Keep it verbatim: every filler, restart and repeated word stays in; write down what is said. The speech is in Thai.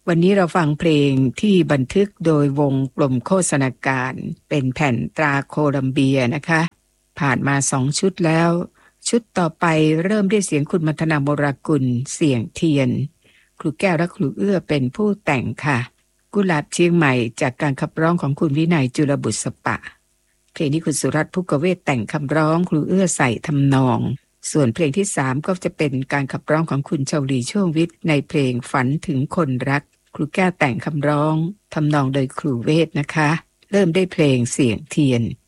วันนี้เราฟังเพลงที่บันทึกโดยวงกลมโฆษณาการเป็นแผ่นตราโคลัมเบียนะคะผ่านมาสองชุดแล้วชุดต่อไปเริ่มด้วยเสียงคุณมัทนาโมรากุลเสียงเทียนครูแก้วและครูเอื้อเป็นผู้แต่งค่ะกุหลาบเชียงใหม่จากการขับร้องของคุณวินัยจุลบุษปะเพลงนี้คุณสุรัตน์ภุกเวทแต่งคำร้องครูเอื้อใส่ทำนองส่วนเพลงที่สามก็จะเป็นการขับร้องของคุณชวลีช่วงวิทย์ในเพลงฝันถึงคนรักครูแก้วแต่งคำร้องทำนองโดยครูเวทนะคะเริ่มได้เพลงเสียงเทียน